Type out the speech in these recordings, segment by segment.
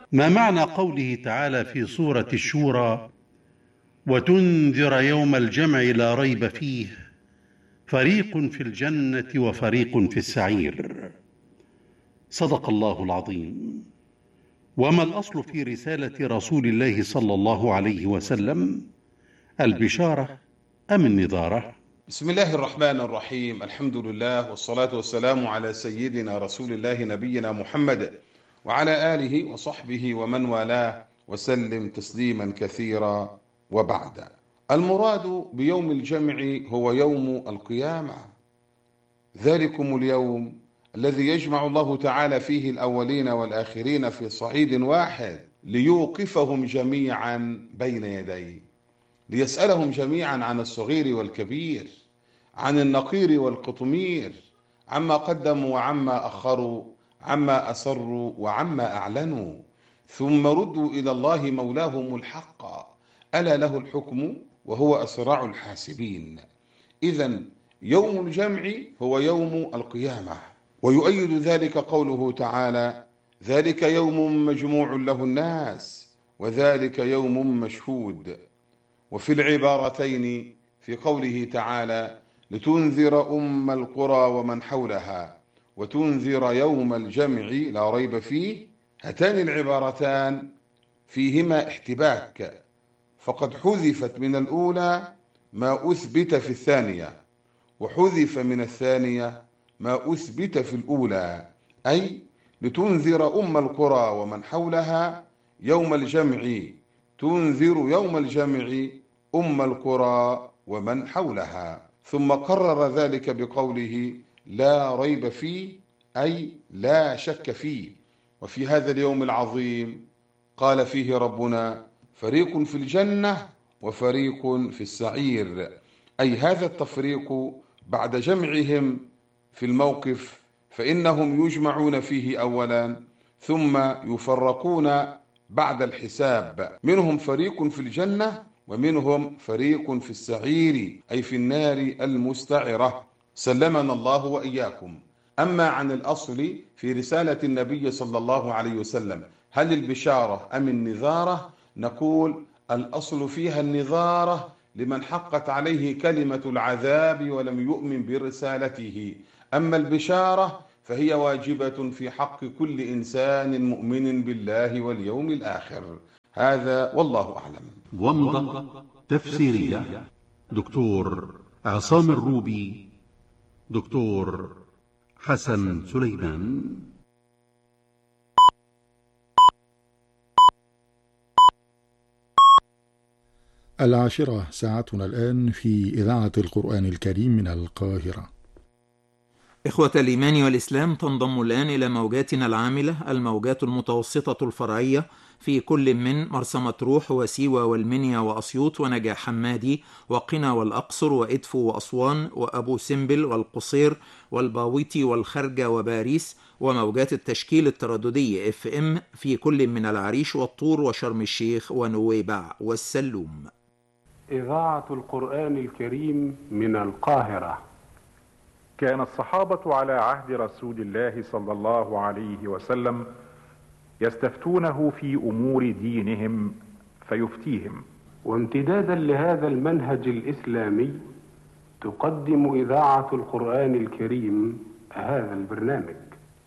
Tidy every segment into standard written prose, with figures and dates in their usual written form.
ما معنى قوله تعالى في سورة الشورى: وتنذر يوم الجمع لا ريب فيه فريق في الجنة وفريق في السعير؟ صدق الله العظيم. وما الأصل في رسالة رسول الله صلى الله عليه وسلم، البشارة أم النذارة؟ بسم الله الرحمن الرحيم. الحمد لله والصلاة والسلام على سيدنا رسول الله نبينا محمد وعلى آله وصحبه ومن والاه وسلم تسليما كثيرا. وبعد، المراد بيوم الجمع هو يوم القيامة، ذلكم اليوم الذي يجمع الله تعالى فيه الأولين والآخرين في صعيد واحد ليوقفهم جميعا بين يديه، ليسألهم جميعا عن الصغير والكبير، عن النقير والقطمير، عما قدموا وعما أخروا، عما أسروا وعما أعلنوا، ثم ردوا إلى الله مولاهم الحق، ألا له الحكم وهو أسرع الحاسبين. إذن يوم الجمع هو يوم القيامة، ويؤيد ذلك قوله تعالى: ذلك يوم مجموع له الناس وذلك يوم مشهود. وفي العبارتين في قوله تعالى: لتنذر أم القرى ومن حولها وتنذر يوم الجمع لا ريب فيه، هاتان العبارتان فيهما احتباك، فقد حذفت من الأولى ما أثبت في الثانية، وحذف من الثانية ما أثبت في الأولى، أي لتنذر أم القرى ومن حولها يوم الجمع، تنذر يوم الجمع أم القرى ومن حولها، ثم قرر ذلك بقوله لا ريب فيه، أي لا شك فيه. وفي هذا اليوم العظيم قال فيه ربنا: فريق في الجنة وفريق في السعير، أي هذا التفريق بعد جمعهم في الموقف، فإنهم يجمعون فيه أولا ثم يفرقون بعد الحساب، منهم فريق في الجنة ومنهم فريق في السعير، أي في النار المستعرة، سلمنا الله وإياكم. أما عن الأصل في رسالة النبي صلى الله عليه وسلم، هل البشارة أم النذارة؟ نقول الأصل فيها النذارة لمن حقت عليه كلمة العذاب ولم يؤمن برسالته، أما البشارة فهي واجبة في حق كل إنسان مؤمن بالله واليوم الآخر. هذا والله أعلم. ومضة تفسيرية، دكتور عصام الروبي، دكتور حسن سليمان. العاشرة ساعتنا الآن في إذاعة القرآن الكريم من القاهرة. إخوة الإيمان والإسلام، تنضم الآن إلى موجاتنا العاملة الموجات المتوسطة الفرعية في كل من مرسى مطروح وسيوة والمنيا وأسيوط ونجع حمادي وقنا والأقصر وإدفو وأسوان وأبو سمبل والقصير والباويتي والخرجة وباريس، وموجات التشكيل الترددي FM في كل من العريش والطور وشرم الشيخ ونويبع والسلوم. إذاعة القرآن الكريم من القاهرة. كان الصحابة على عهد رسول الله صلى الله عليه وسلم يستفتونه في أمور دينهم فيفتيهم، وامتدادا لهذا المنهج الإسلامي تقدم إذاعة القرآن الكريم هذا البرنامج.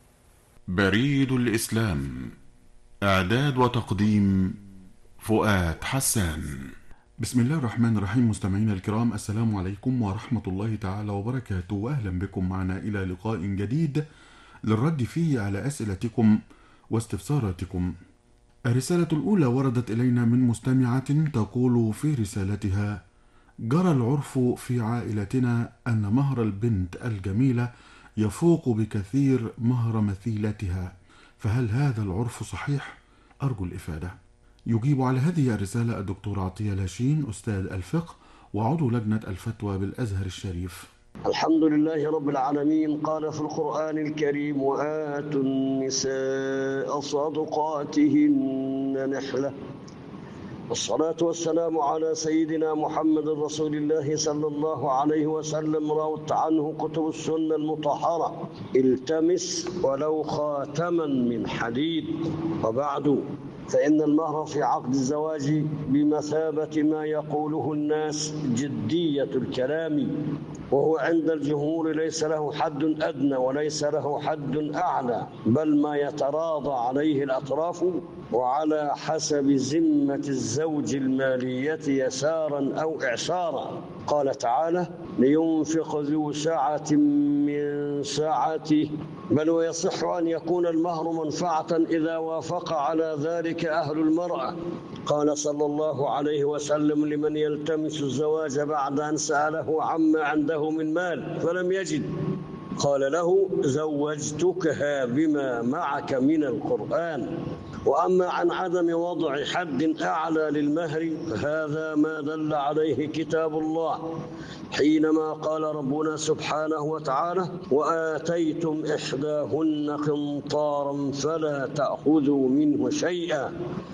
بريد الإسلام، إعداد وتقديم فؤاد حسان. بسم الله الرحمن الرحيم. مستمعينا الكرام، السلام عليكم ورحمة الله تعالى وبركاته، وأهلا بكم معنا إلى لقاء جديد للرد فيه على أسئلتكم واستفساراتكم. الرسالة الأولى وردت إلينا من مستمعة تقول في رسالتها: جرى العرف في عائلتنا أن مهر البنت الجميلة يفوق بكثير مهر مثيلتها، فهل هذا العرف صحيح؟ أرجو الإفادة. يجيب على هذه الرسالة الدكتور عطية لاشين، أستاذ الفقه وعضو لجنة الفتوى بالأزهر الشريف. الحمد لله رب العالمين. قال في القرآن الكريم: وآتوا النساء صدقاتهن نحلة. والصلاة والسلام على سيدنا محمد رسول الله صلى الله عليه وسلم، روت عنه كتب السنة المطهرة: التمس ولو خاتما من حديد. وبعد، فإن المهر في عقد الزواج بمثابة ما يقوله الناس جدية الكلام، وهو عند الجمهور ليس له حد أدنى وليس له حد أعلى، بل ما يتراضى عليه الأطراف وعلى حسب ذمة الزوج المالية يسارا أو إعسارا. قال تعالى: لينفق ذو سعة من سعته، بل ويصح أن يكون المهر منفعة إذا وافق على ذلك أهل المرأة. قال صلى الله عليه وسلم لمن يلتمس الزواج بعد أن سأله عما عنده من مال فلم يجد، قال له: زوجتكها بما معك من القرآن. وأما عن عدم وضع حد أعلى للمهر فهذا ما دل عليه كتاب الله حينما قال ربنا سبحانه وتعالى: وآتيتم إحداهن قنطارا فلا تأخذوا منه شيئا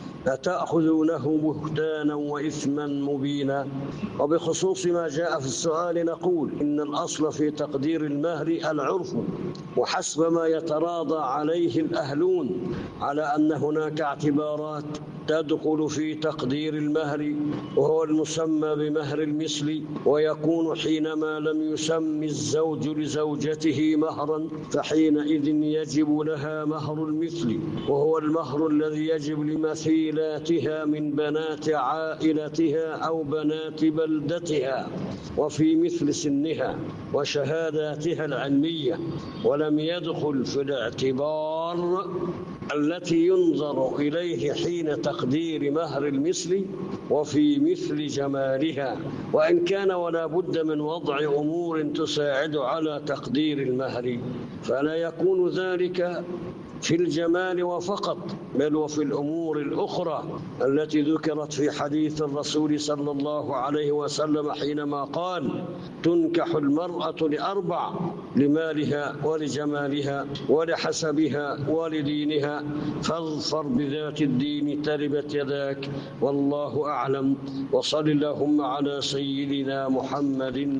أتأخذونه بهتانا وإثما مبينا. وبخصوص ما جاء في السؤال نقول إن الأصل في تقدير المهر العرف وحسب ما يتراضى عليه الأهلون، على أن هناك اعتبارات تدخل في تقدير المهر، وهو المسمى بمهر المثل، ويكون حينما لم يسم الزوج لزوجته مهرا فحينئذ يجب لها مهر المثل، وهو المهر الذي يجب لمثيلاتها من بنات عائلتها أو بنات بلدتها وفي مثل سنها وشهاداتها العلمية، ولم يدخل في الاعتبار التي ينظر إليه حين تقدير مهر المثل وفي مثل جمالها، وإن كان ولا بد من وضع أمور تساعد على تقدير المهر، فلا يكون ذلك في الجمال وفقط، بل وفي الأمور الأخرى التي ذكرت في حديث الرسول صلى الله عليه وسلم حينما قال: تنكح المرأة لأربع: لمالها ولجمالها ولحسبها ولدينها، فاظفر بذات الدين تربت يداك، والله أعلم، وصل اللهم على سيدنا محمد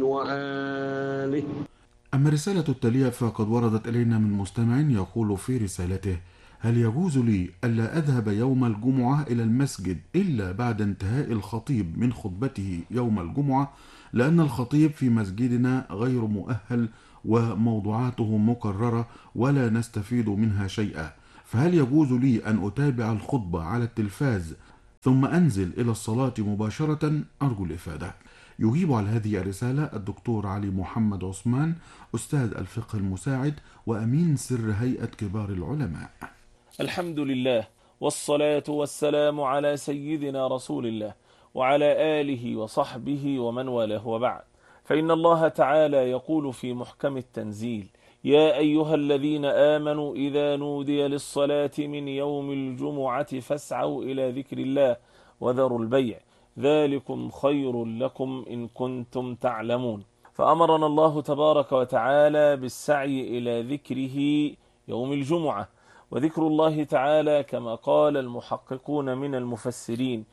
وآله. أما الرسالة التالية فقد وردت إلينا من مستمع يقول في رسالته: هل يجوز لي ألا أذهب يوم الجمعة إلى المسجد إلا بعد انتهاء الخطيب من خطبته يوم الجمعة، لأن الخطيب في مسجدنا غير مؤهل وموضوعاته مكررة ولا نستفيد منها شيئا، فهل يجوز لي أن أتابع الخطبة على التلفاز ثم أنزل إلى الصلاة مباشرة؟ أرجو الإفادة. يجيب على هذه الرسالة الدكتور علي محمد عثمان، أستاذ الفقه المساعد وأمين سر هيئة كبار العلماء. الحمد لله، والصلاة والسلام على سيدنا رسول الله وعلى آله وصحبه ومن والاه، وبعد، فإن الله تعالى يقول في محكم التنزيل: يا أيها الذين آمنوا إذا نودي للصلاة من يوم الجمعة فاسعوا إلى ذكر الله وذروا البيع، ذلكم خير لكم إن كنتم تعلمون. فأمرنا الله تبارك وتعالى بالسعي إلى ذكره يوم الجمعة، وذكر الله تعالى كما قال المحققون من المفسرين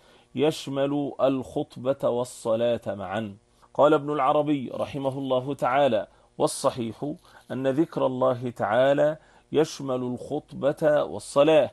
يشمل الخطبة والصلاة معا. قال ابن العربي رحمه الله تعالى: والصحيح أن ذكر الله تعالى يشمل الخطبة والصلاة،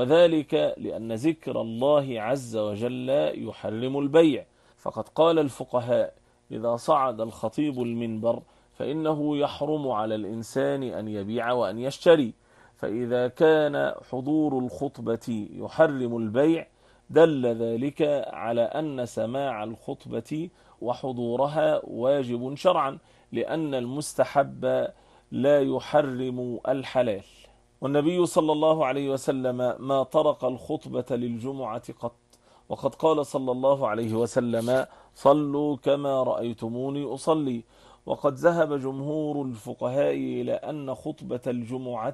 وذلك لأن ذكر الله عز وجل يحرم البيع، فقد قال الفقهاء: إذا صعد الخطيب المنبر فإنه يحرم على الإنسان أن يبيع وأن يشتري، فإذا كان حضور الخطبة يحرم البيع دل ذلك على أن سماع الخطبة وحضورها واجب شرعا، لأن المستحب لا يحرم الحلال. والنبي صلى الله عليه وسلم ما طرق الخطبة للجمعة قط، وقد قال صلى الله عليه وسلم: صلوا كما رأيتموني أصلي. وقد ذهب جمهور الفقهاء إلى أن خطبة الجمعة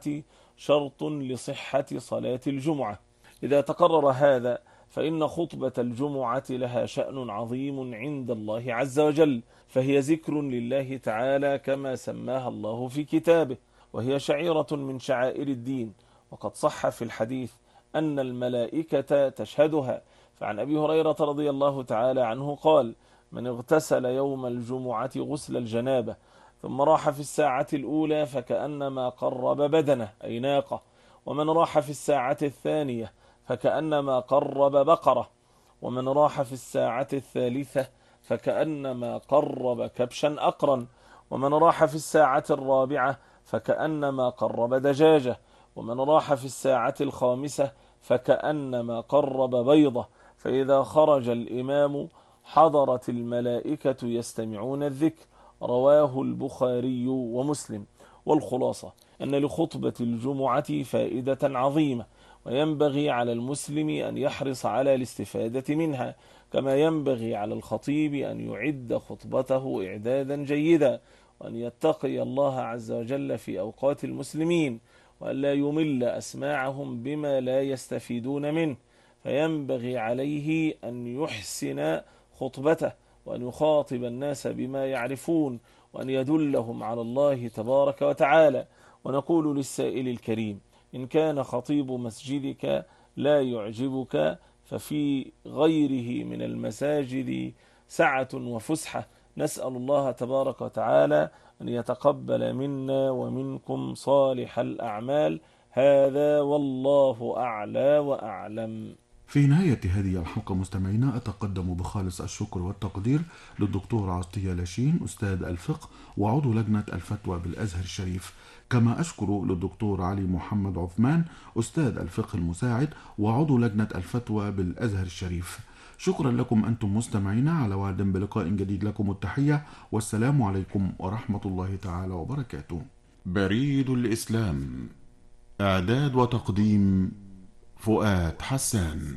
شرط لصحة صلاة الجمعة. إذا تقرر هذا فإن خطبة الجمعة لها شأن عظيم عند الله عز وجل، فهي ذكر لله تعالى كما سماها الله في كتابه، وهي شعيرة من شعائر الدين، وقد صح في الحديث أن الملائكة تشهدها. فعن أبي هريرة رضي الله تعالى عنه قال: من اغتسل يوم الجمعة غسل الجنابة ثم راح في الساعة الأولى فكأنما قرب بدنه أي ناقة، ومن راح في الساعة الثانية فكأنما قرب بقرة، ومن راح في الساعة الثالثة فكأنما قرب كبشا أقرا، ومن راح في الساعة الرابعة فكأنما قرب دجاجة، ومن راح في الساعة الخامسة فكأنما قرب بيضة. فإذا خرج الإمام حضرت الملائكة يستمعون الذكر. رواه البخاري ومسلم. والخلاصة أن لخطبة الجمعة فائدة عظيمة، وينبغي على المسلم أن يحرص على الاستفادة منها، كما ينبغي على الخطيب أن يعد خطبته إعدادا جيدا، وأن يتقي الله عز وجل في أوقات المسلمين، وأن لا يمل أسماعهم بما لا يستفيدون منه. فينبغي عليه أن يحسن خطبته، وأن يخاطب الناس بما يعرفون، وأن يدلهم على الله تبارك وتعالى. ونقول للسائل الكريم: إن كان خطيب مسجدك لا يعجبك ففي غيره من المساجد سعة وفسحة. نسأل الله تبارك وتعالى أن يتقبل منا ومنكم صالح الأعمال. هذا والله أعلى وأعلم. في نهاية هذه الحلقة مستمعينا أتقدم بخالص الشكر والتقدير للدكتور عطية لاشين أستاذ الفقه وعضو لجنة الفتوى بالأزهر الشريف، كما أشكر للدكتور علي محمد عثمان أستاذ الفقه المساعد وعضو لجنة الفتوى بالأزهر الشريف. شكرا لكم أنتم مستمعينا، على وعد بلقاء جديد. لكم التحية والسلام عليكم ورحمة الله تعالى وبركاته. بريد الإسلام، إعداد وتقديم فؤاد حسان.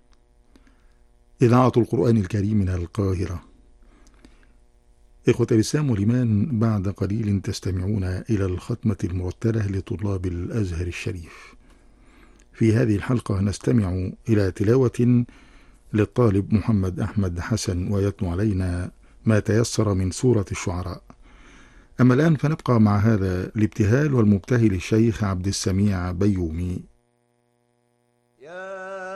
إذاعة القرآن الكريم من القاهرة. إخوة الإسلام والإيمان، بعد قليل تستمعون إلى الختمة المرتلة لطلاب الأزهر الشريف. في هذه الحلقة نستمع إلى تلاوة للطالب محمد أحمد حسن، ويتلو علينا ما تيسر من سورة الشعراء. أما الآن فنبقى مع هذا الابتهال والمبتهل الشيخ عبد السميع بيومي. يا